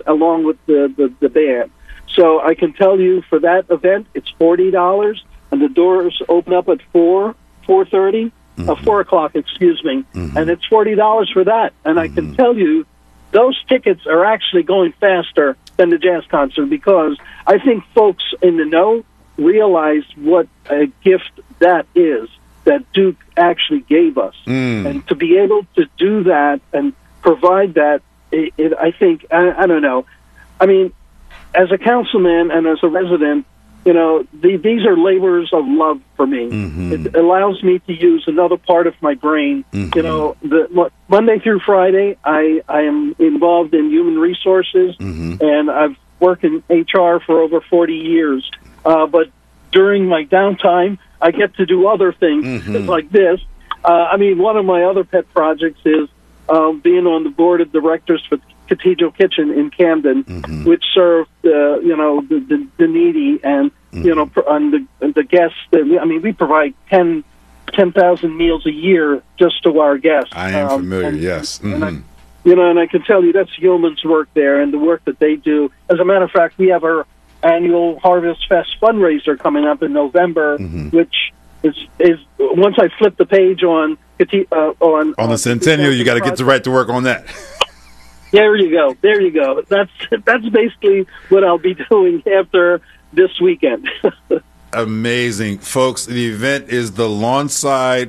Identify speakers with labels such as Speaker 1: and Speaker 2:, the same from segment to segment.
Speaker 1: along with the band. So I can tell you for that event, it's $40, and the doors open up at 4:30, 4 o'clock, excuse me, and it's $40 for that. And I can tell you, those tickets are actually going faster than the jazz concert, because I think folks in the know realize what a gift that is that Duke actually gave us. And to be able to do that and provide that, I think, I don't know. I mean, as a councilman and as a resident, you know, these are labors of love for me. It allows me to use another part of my brain. You know, Monday through Friday, I am involved in human resources, and I've worked in HR for over 40 years. But during my downtime, I get to do other things like this. I mean, one of my other pet projects is being on the board of directors for Cathedral Kitchen in Camden, which served, you know, the needy and, you know, and the guests. I mean, we provide 10,000 meals a year just to our guests.
Speaker 2: I am familiar, yes.
Speaker 1: And I can tell you that's yeoman's work there, and the work that they do. As a matter of fact, we have our annual Harvest Fest fundraiser coming up in November, which is once I flip the page on the
Speaker 2: Centennial, you got to get right to work on that.
Speaker 1: There you go. That's basically what I'll be doing after this weekend.
Speaker 2: Amazing. Folks, the event is the Lawnside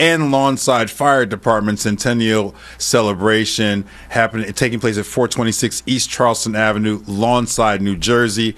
Speaker 2: Fire Department Centennial Celebration taking place at 426 East Charleston Avenue, Lawnside, New Jersey,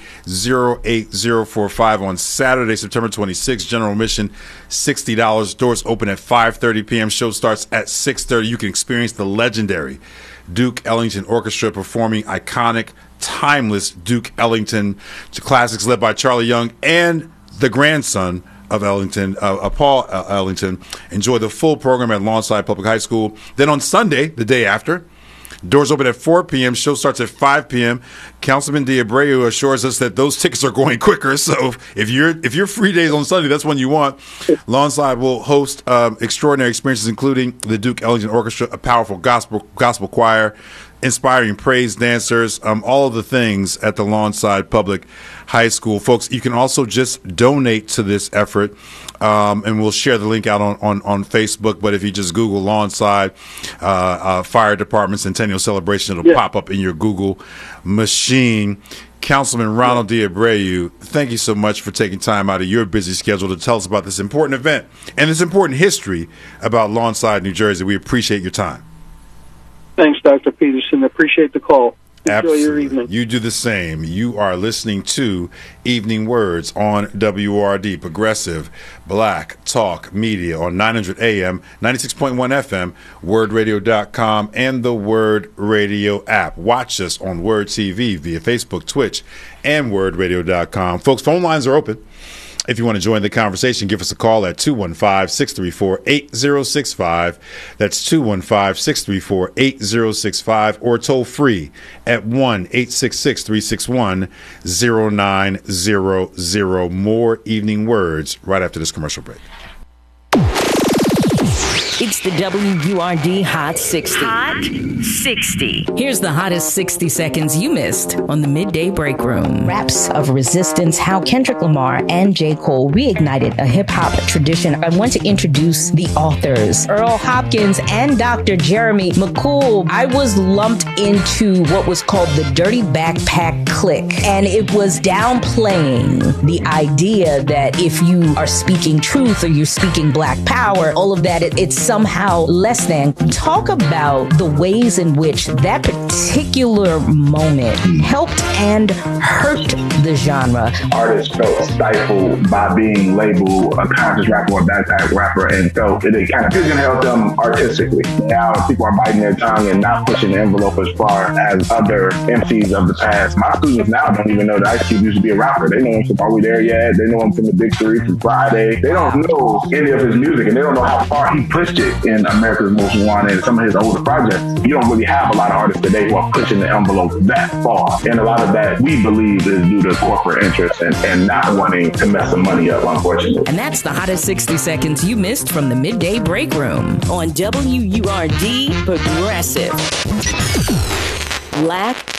Speaker 2: 08045 on Saturday, September 26th. General admission, $60. Doors open at 5:30 p.m. Show starts at 6:30. You can experience the legendary Duke Ellington Orchestra performing iconic, timeless Duke Ellington classics led by Charlie Young and the grandson of Ellington, Paul Ellington. Enjoy the full program at Lawnside Public High School. Then on Sunday, the day after, doors open at 4 p.m. Show starts at 5 p.m. Councilman D'Abreu assures us that those tickets are going quicker. So if you're free days on Sunday, that's when you want. Lawnside will host extraordinary experiences, including the Duke Ellington Orchestra, a powerful gospel choir, inspiring praise dancers, all of the things at the Lawnside Public High School. Folks, you can also just donate to this effort, and we'll share the link out on Facebook. But if you just Google Lawnside Fire Department Centennial Celebration, it'll pop up in your Google machine. Councilman Ronald D'Abreu, thank you so much for taking time out of your busy schedule to tell us about this important event and this important history about Lawnside, New Jersey. We appreciate your time.
Speaker 1: Thanks, Dr. Peterson. Appreciate the call. Enjoy your evening.
Speaker 2: You do the same. You are listening to Evening Words on WRD, Progressive Black Talk Media on 900 AM, 96.1 FM, wordradio.com, and the Word Radio app. Watch us on Word TV via Facebook, Twitch, and wordradio.com. Folks, phone lines are open. If you want to join the conversation, give us a call at 215-634-8065. That's 215-634-8065, or toll free at 1-866-361-0900. More Evening Words right after this commercial break.
Speaker 3: It's the WURD Hot 60.
Speaker 4: Hot 60.
Speaker 3: Here's the hottest 60 seconds you missed on the Midday Break Room. Raps of Resistance, how Kendrick Lamar and J. Cole reignited a hip-hop tradition. I want to introduce the authors, Earl Hopkins and Dr. Jeremy McCool. I was lumped into what was called the Dirty Backpack Clique, and it was downplaying the idea that if you are speaking truth or you're speaking black power, all of that, it's somehow less than. Talk about the ways in which that particular moment helped and hurt the genre.
Speaker 5: Artists felt stifled by being labeled a conscious rapper or a backpack rapper, and felt that it kind of didn't help them artistically. Now people are biting their tongue and not pushing the envelope as far as other MCs of the past. My students now don't even know that Ice Cube used to be a rapper. They know him from Are We There Yet? They know him from the Big Three, from Friday. They don't know any of his music, and they don't know how far he pushed it in America's Most Wanted and some of his older projects. You don't really have a lot of artists today who are pushing the envelope that far. And a lot of that, we believe, is due to corporate interests and not wanting to mess the money up, unfortunately.
Speaker 3: And that's the hottest 60 seconds you missed from the Midday Break Room on WURD Progressive. Black